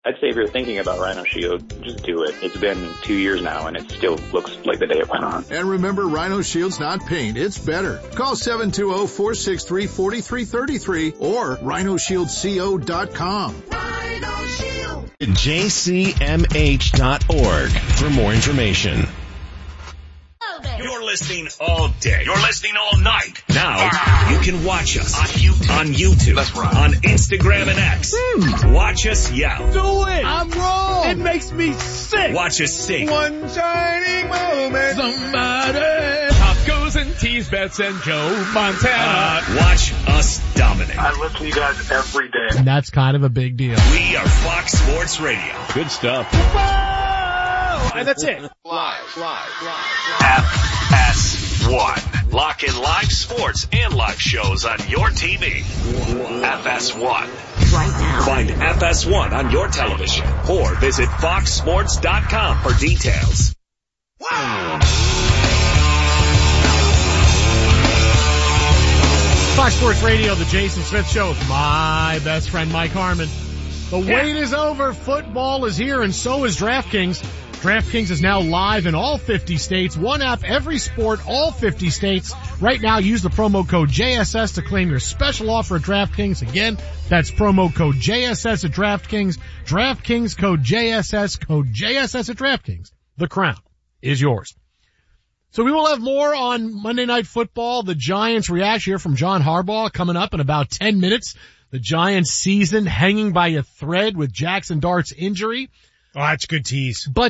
I'd say if you're thinking about Rhino Shield, just do it. It's been 2 years now, and it still looks like the day it went on. And remember, Rhino Shield's not paint, it's better. Call 720-463-4333 or rhinoshieldco.com. Rhino Shield. JCMH.org for more information. You're listening all day. You're listening all night. Now, you can watch us on YouTube. That's right. On Instagram and X. Watch us yell. Do it. I'm wrong. It makes me sick. Watch us sing. One shining moment. Somebody. Top goes and tease Bets and Joe Montana. Watch us dominate. I listen to you guys every day. And that's kind of a big deal. We are Fox Sports Radio. Good stuff. And that's it. Live. FS1. Lock in live sports and live shows on your TV. FS1. Right now. Find FS1 on your television or visit foxsports.com for details. Fox Sports Radio, the Jason Smith Show with my best friend Mike Harmon. The wait is over. Football is here, and so is DraftKings. DraftKings is now live in all 50 states. One app, every sport, all 50 states. Right now, use the promo code JSS to claim your special offer at DraftKings. Again, that's promo code JSS at DraftKings. DraftKings code JSS at DraftKings. The crown is yours. So we will have more on Monday Night Football. The Giants reaction here from John Harbaugh coming up in about 10 minutes. The Giants season hanging by a thread with Jackson Dart's injury. Oh, that's a good tease. But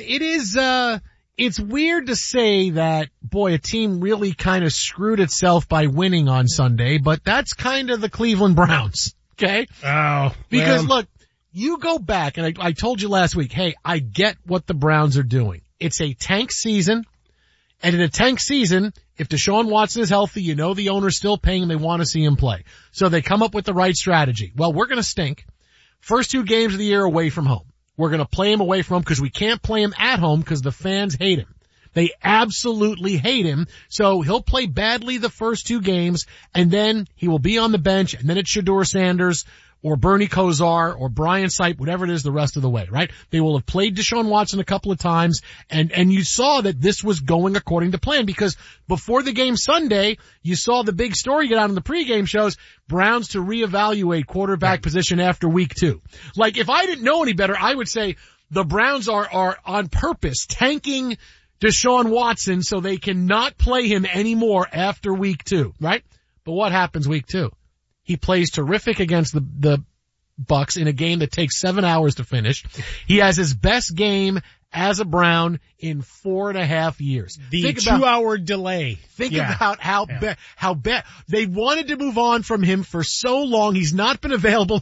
it's weird to say that, boy, a team really kind of screwed itself by winning on Sunday, but that's kind of the Cleveland Browns, okay? Oh. Because look, you go back, and I told you last week, hey, I get what the Browns are doing. It's a tank season, and in a tank season, if Deshaun Watson is healthy, you know the owner's still paying and they want to see him play. So they come up with the right strategy. Well, we're going to stink. First 2 games of the year away from home. We're going to play him away from home because we can't play him at home because the fans hate him. They absolutely hate him. So he'll play badly the first 2 games, and then he will be on the bench, and then it's Shedeur Sanders or Bernie Kosar or Brian Sipe, whatever it is the rest of the way, right? They will have played Deshaun Watson a couple of times, and you saw that this was going according to plan because before the game Sunday, you saw the big story get out in the pregame shows, Browns to reevaluate quarterback position after week 2. Like, if I didn't know any better, I would say the Browns are on purpose tanking Deshaun Watson so they cannot play him anymore after week 2, right? But what happens week 2? He plays terrific against the Bucks in a game that takes 7 hours to finish. He has his best game as a Brown in 4.5 years. The 2-hour delay. Think about how bad they wanted to move on from him for so long. He's not been available.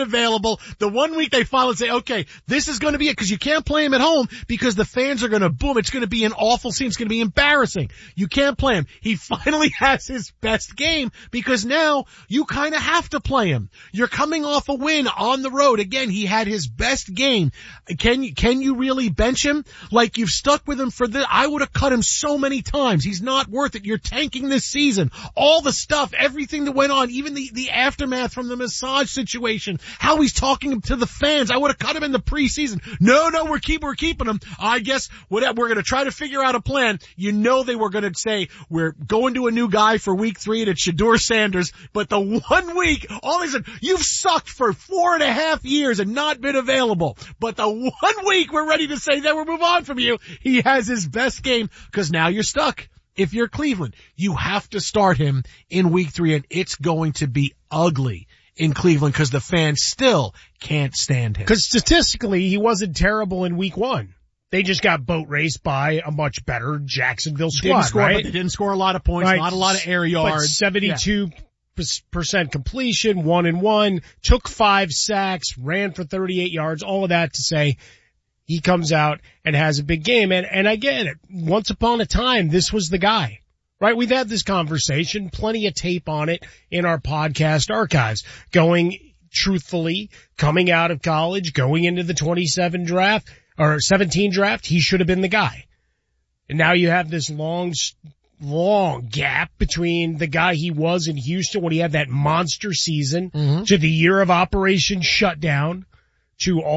The 1 week they finally say, okay, this is going to be it because you can't play him at home because the fans are going to boom. It's going to be an awful scene. It's going to be embarrassing. You can't play him. He finally has his best game because now you kind of have to play him. You're coming off a win on the road. Again, he had his best game. Can you really bench him? Like, you've stuck with him for this. I would have cut him so many times. He's not worth it. You're tanking this season. All the stuff, everything that went on, even the aftermath from the massage situation, how he's talking to the fans. I would have cut him in the preseason. No, we're keeping him. I guess we're going to try to figure out a plan. You know they were going to say, we're going to a new guy for week 3 and it's Shedeur Sanders. But the 1 week, all of a sudden, you've sucked for 4.5 years and not been available. But the 1 week we're ready to say that we'll move on from you. He has his best game because now you're stuck. If you're Cleveland, you have to start him in week 3 and it's going to be ugly in Cleveland because the fans still can't stand him. Because statistically, he wasn't terrible in week 1. They just got boat raced by a much better Jacksonville squad, right? But they didn't score a lot of points, right. Not a lot of air yards. But 72% completion, 1-1, took 5 sacks, ran for 38 yards, all of that to say he comes out and has a big game. And I get it. Once upon a time, this was the guy, right? We've had this conversation, plenty of tape on it in our podcast archives, going truthfully, coming out of college, going into the 17 draft, he should have been the guy. And now you have this long gap between the guy he was in Houston when he had that monster season to the year of Operation Shutdown to all